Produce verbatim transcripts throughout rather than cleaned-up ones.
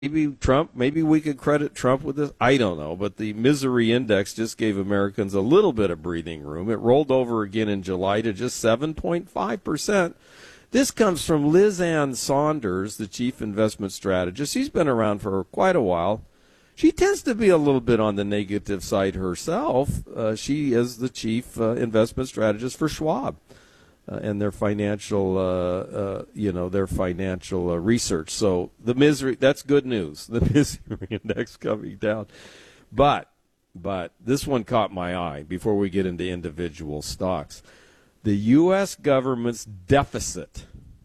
maybe Trump, maybe we could credit Trump with this. I don't know, but the misery index just gave Americans a little bit of breathing room. It rolled over again in July to just seven point five percent. This comes from Liz Ann Saunders, the chief investment strategist. She's been around for quite a while. She tends to be a little bit on the negative side herself. Uh, she is the chief uh, investment strategist for Schwab uh, and their financial, uh, uh, you know, their financial uh, research. So the misery, that's good news. The misery index coming down. But, but this one caught my eye before we get into individual stocks. The U S government's deficit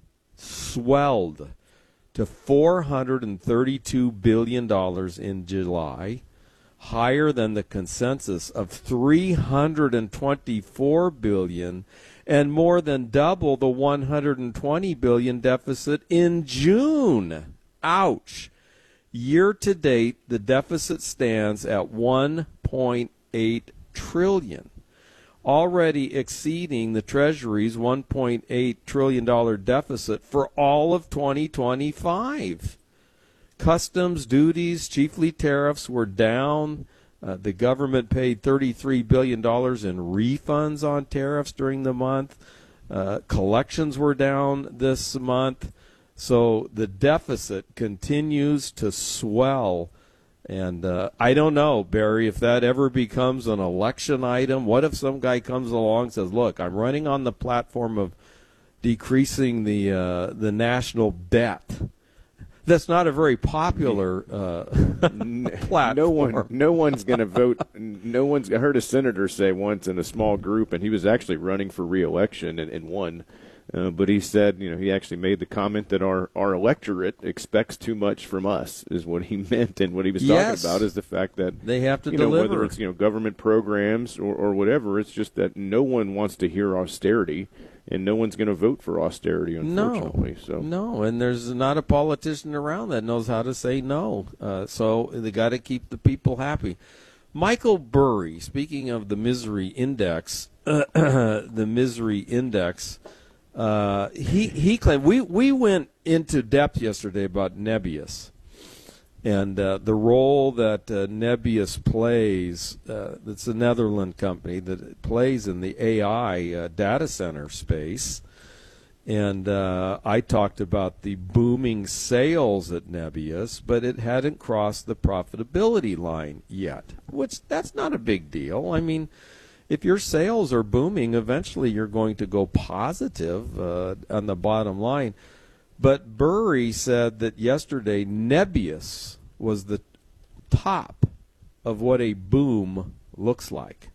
swelled to four hundred thirty-two billion dollars in July, higher than the consensus of three hundred twenty-four billion dollars and more than double the one hundred twenty billion dollars deficit in June. Ouch. Year to date, the deficit stands at one point eight trillion dollars. Already exceeding the Treasury's one point eight trillion dollars deficit for all of twenty twenty-five. Customs duties, chiefly tariffs, were down. Uh, the government paid thirty-three billion dollars in refunds on tariffs during the month. Uh, collections were down this month. So the deficit continues to swell. And uh, I don't know, Barry, if that ever becomes an election item. What if some guy comes along and says, look, I'm running on the platform of decreasing the uh, the national debt. That's not a very popular uh, platform. No one, no one's going to vote. No one's. I heard a senator say once in a small group, and he was actually running for re-election and, and won. Uh, but he said, you know, he actually made the comment that our, our electorate expects too much from us, is what he meant. And what he was yes. talking about is the fact that they have to you know, deliver. whether it's, you know, government programs or, or whatever, it's just that no one wants to hear austerity, and no one's going to vote for austerity, unfortunately. No, so. no, and there's not a politician around that knows how to say no. Uh, so they got to keep the people happy. Michael Burry, speaking of the misery index, the misery index, Uh, he he claimed we, we went into depth yesterday about Nebius and uh, the role that uh, Nebius plays. Uh, it's a Netherlands company that plays in the A I uh, data center space. And uh, I talked about the booming sales at Nebius, but it hadn't crossed the profitability line yet, which that's not a big deal. I mean, if your sales are booming, eventually you're going to go positive uh, on the bottom line. But Burry said that yesterday Nebius was the top of what a boom looks like.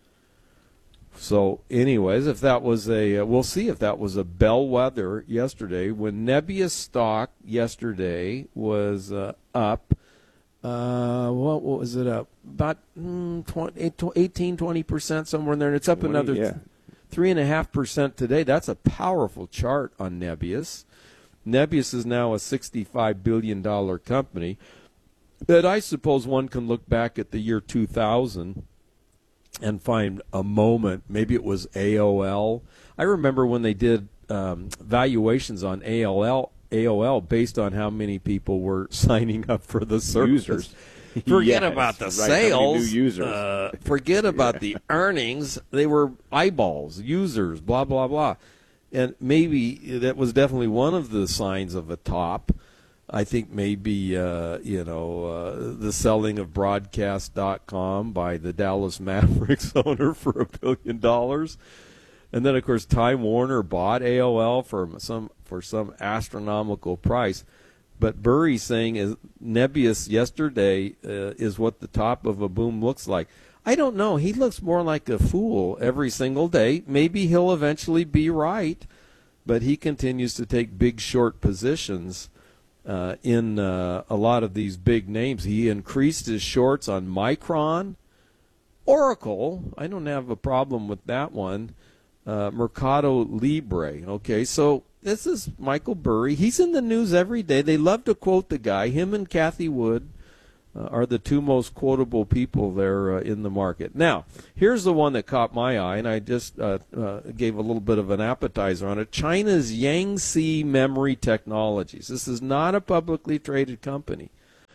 So anyways, if that was a, uh, we'll see if that was a bellwether yesterday. When Nebius stock yesterday was uh, up, Uh, what, what was it up? About mm, twenty, eighteen, twenty percent, somewhere in there. And it's up twenty, another yeah. three point five percent today. That's a powerful chart on Nebius. Nebius is now a sixty-five billion dollars company that I suppose one can look back at the year two thousand and find a moment. Maybe it was A O L. I remember when they did um, valuations on A O L. A O L based on how many people were signing up for the service. Users. Forget Yes, about the right, how many sales. new users. Uh, forget about Yeah. the earnings. They were eyeballs, users, blah, blah, blah. And maybe that was definitely one of the signs of a top. I think maybe, uh, you know, uh, the selling of broadcast dot com by the Dallas Mavericks owner for a billion dollars. And then, of course, Time Warner bought A O L for some for some astronomical price. But Burry's saying is Nebius yesterday uh, is what the top of a boom looks like. I don't know. He looks more like a fool every single day. Maybe he'll eventually be right, but he continues to take big short positions uh, in uh, a lot of these big names. He increased his shorts on Micron, Oracle. I don't have a problem with that one. Uh, Mercado Libre. Okay, so this is Michael Burry. He's in the news every day. They love to quote the guy. Him and Kathy Wood uh, are the two most quotable people there uh, in the market. Now, here's the one that caught my eye, and I just uh, uh, gave a little bit of an appetizer on it. China's Yangtze Memory Technologies. This is not a publicly traded company.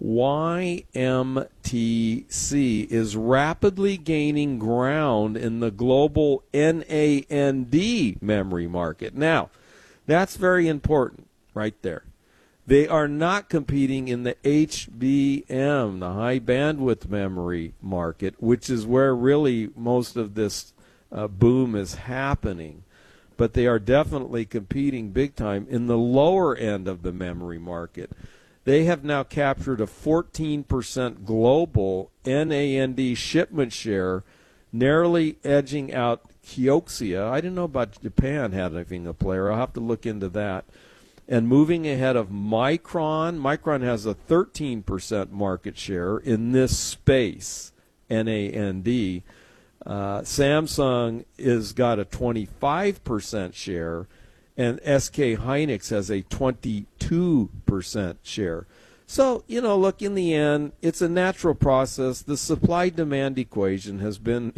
Y M T C is rapidly gaining ground in the global N A N D memory market. Now, that's very important right there. They are not competing in the H B M, the high bandwidth memory market, which is where really most of this uh, boom is happening. But they are definitely competing big time in the lower end of the memory market. They have now captured a fourteen percent global N A N D shipment share, narrowly edging out Kioxia. I didn't know about Japan having a player. I'll have to look into that. And moving ahead of Micron. Micron has a thirteen percent market share in this space, N A N D. Uh, Samsung has got a twenty-five percent share, and S K Hynix has a twenty-two percent share. So, you know, look, in the end, it's a natural process. The supply-demand equation has been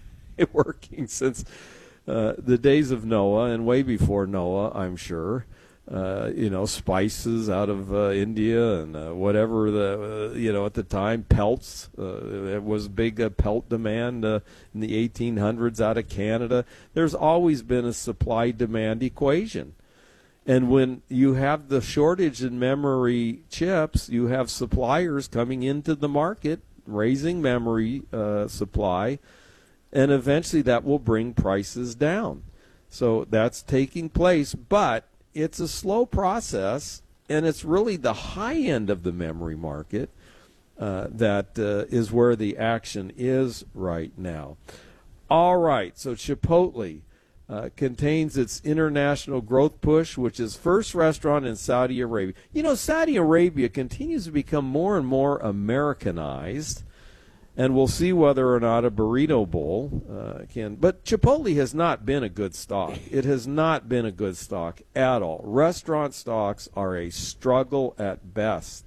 working since uh, the days of Noah and way before Noah, I'm sure. Uh, you know, spices out of uh, India and uh, whatever the, uh, you know, at the time, pelts. Uh, it was big uh, pelt demand uh, in the eighteen hundreds out of Canada. There's always been a supply-demand equation. And when you have the shortage in memory chips, you have suppliers coming into the market, raising memory uh, supply, and eventually that will bring prices down. So that's taking place, but it's a slow process, and it's really the high end of the memory market uh, that uh, is where the action is right now. All right, so Chipotle uh, contains its international growth push, which is first restaurant in Saudi Arabia. You know, Saudi Arabia continues to become more and more Americanized, and we'll see whether or not a burrito bowl uh, can. But Chipotle has not been a good stock. It has not been a good stock at all. Restaurant stocks are a struggle at best.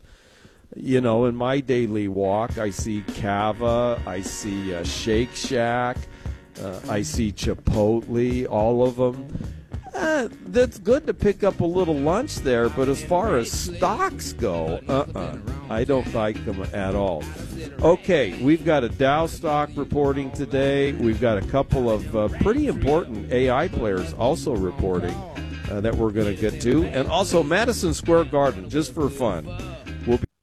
You know, in my daily walk, I see Cava, I see uh, Shake Shack, uh, I see Chipotle, all of them. Uh, that's good to pick up a little lunch there, but as far as stocks go, uh-uh, I don't like them at all. Okay, we've got a Dow stock reporting today. We've got a couple of uh, pretty important A I players also reporting uh, that we're going to get to, and also Madison Square Garden, just for fun. We'll be-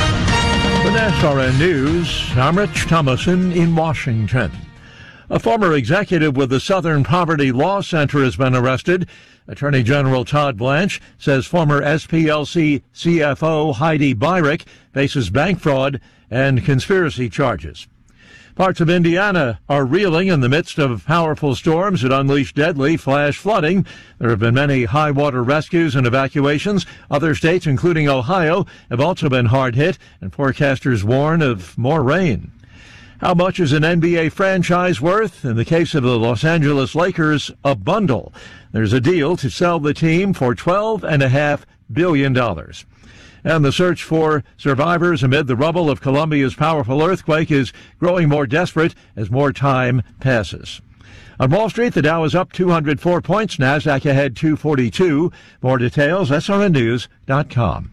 With S R N News, I'm Rich Thomason in Washington. A former executive with the Southern Poverty Law Center has been arrested. Attorney General Todd Blanche says former S P L C C F O Heidi Beirich faces bank fraud and conspiracy charges. Parts of Indiana are reeling in the midst of powerful storms that unleashed deadly flash flooding. There have been many high water rescues and evacuations. Other states, including Ohio, have also been hard hit, and forecasters warn of more rain. How much is an N B A franchise worth? In the case of the Los Angeles Lakers, a bundle. There's a deal to sell the team for twelve point five billion dollars. And the search for survivors amid the rubble of Colombia's powerful earthquake is growing more desperate as more time passes. On Wall Street, the Dow is up two hundred four points, NASDAQ ahead two forty-two. More details, S R N news dot com.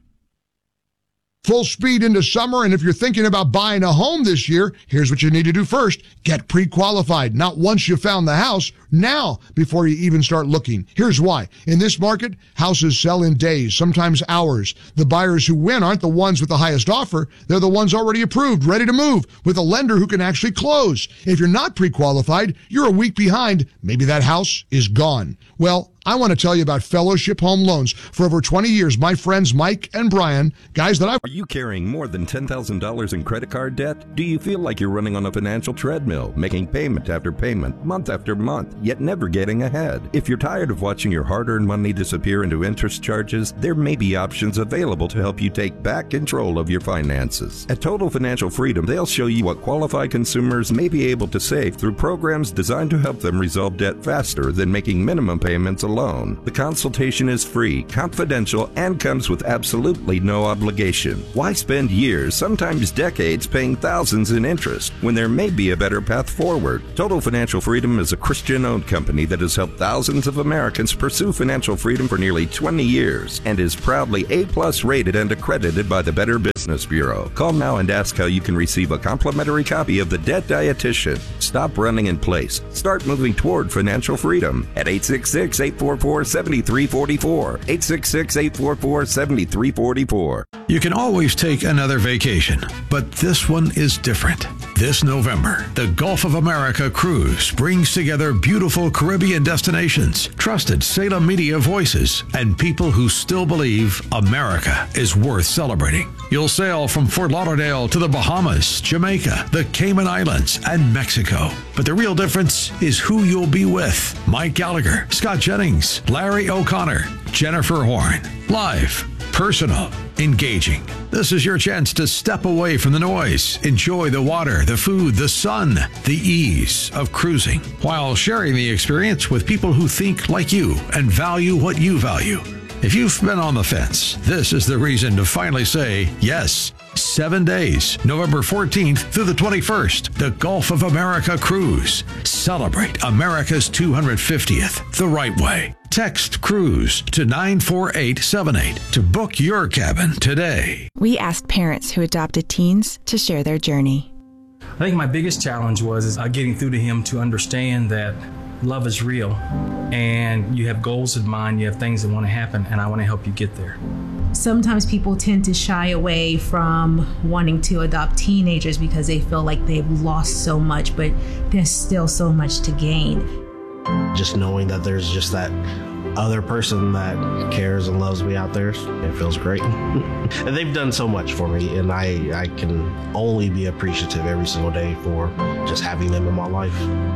Full speed into summer, and if you're thinking about buying a home this year, here's what you need to do first. Get pre-qualified. Not once you found the house, now before you even start looking. Here's why. In this market, houses sell in days, sometimes hours. The buyers who win aren't the ones with the highest offer. They're the ones already approved, ready to move, with a lender who can actually close. If you're not pre-qualified, you're a week behind. Maybe that house is gone. Well, I want to tell you about Fellowship Home Loans. For over twenty years, my friends Mike and Brian, guys that I've... Are you carrying more than ten thousand dollars in credit card debt? Do you feel like you're running on a financial treadmill, making payment after payment, month after month, yet never getting ahead? If you're tired of watching your hard-earned money disappear into interest charges, there may be options available to help you take back control of your finances. At Total Financial Freedom, they'll show you what qualified consumers may be able to save through programs designed to help them resolve debt faster than making minimum payments alone. The consultation is free, confidential, and comes with absolutely no obligation. Why spend years, sometimes decades, paying thousands in interest when there may be a better path forward? Total Financial Freedom is a Christian-owned company that has helped thousands of Americans pursue financial freedom for nearly twenty years and is proudly A-plus rated and accredited by the Better Business Bureau. Call now and ask how you can receive a complimentary copy of The Debt Dietitian. Stop running in place. Start moving toward financial freedom at eight six six, eight four four, seven three four four. eight six six, eight four four, seven three four four. You can always take another vacation, but this one is different. This November, the Gulf of America Cruise brings together beautiful Caribbean destinations, trusted Salem media voices, and people who still believe America is worth celebrating. You'll sail from Fort Lauderdale to the Bahamas, Jamaica, the Cayman Islands, and Mexico. But the real difference is who you'll be with. Mike Gallagher, Scott Jennings, Larry O'Connor, Jennifer Horn. Live, personal, engaging. This is your chance to step away from the noise, enjoy the water, the food, the sun, the ease of cruising, while sharing the experience with people who think like you and value what you value. If you've been on the fence, this is the reason to finally say yes. Seven days, November fourteenth through the twenty-first, the Gulf of America Cruise. Celebrate America's two hundred fiftieth the right way. Text CRUISE to nine four eight seven eight to book your cabin today. We asked parents who adopted teens to share their journey. I think my biggest challenge was uh, getting through to him to understand that love is real and you have goals in mind, you have things that want to happen, and I want to help you get there. Sometimes people tend to shy away from wanting to adopt teenagers because they feel like they've lost so much, but there's still so much to gain. Just knowing that there's just that other person that cares and loves me out there, it feels great. And they've done so much for me, and I, I can only be appreciative every single day for just having them in my life.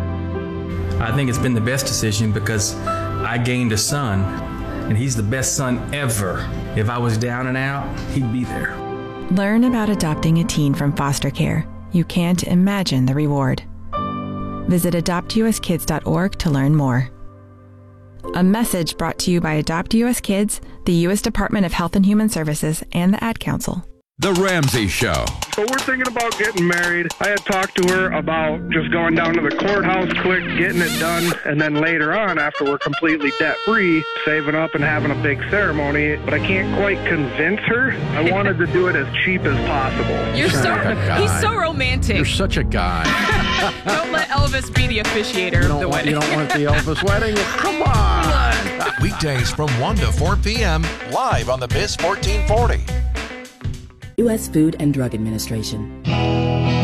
I think it's been the best decision because I gained a son, and he's the best son ever. If I was down and out, he'd be there. Learn about adopting a teen from foster care. You can't imagine the reward. Visit adopt u s kids dot org to learn more. A message brought to you by Adopt U S Kids, the U S Department of Health and Human Services, and the Ad Council. The Ramsey Show. So we're thinking about getting married. I had talked to her about just going down to the courthouse quick, getting it done, and then later on, after we're completely debt-free, saving up and having a big ceremony. But I can't quite convince her. I wanted to do it as cheap as possible. You're so, he's so romantic. You're such a guy. Don't let Elvis be the officiator of the want, wedding. You don't want the Elvis wedding? Come on! Weekdays from one to four p.m. live on the Biz fourteen forty. U S Food and Drug Administration.